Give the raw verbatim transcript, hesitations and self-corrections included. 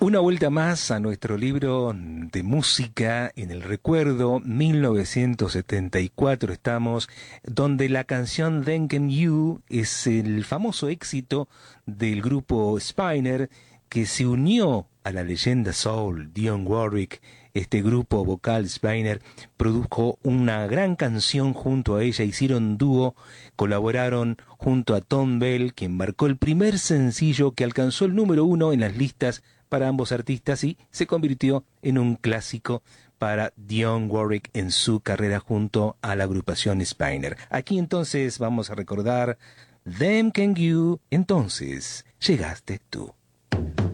Una vuelta más a nuestro libro de música en el recuerdo, mil novecientos setenta y cuatro estamos, donde la canción Then Came You es el famoso éxito del grupo Spinner, que se unió a la leyenda soul Dionne Warwick. Este grupo vocal Spinner produjo una gran canción junto a ella, hicieron dúo, colaboraron junto a Tom Bell, quien marcó el primer sencillo que alcanzó el número uno en las listas para ambos artistas y se convirtió en un clásico para Dionne Warwick en su carrera junto a la agrupación Spinner. Aquí entonces vamos a recordar Then Came You, entonces llegaste tú.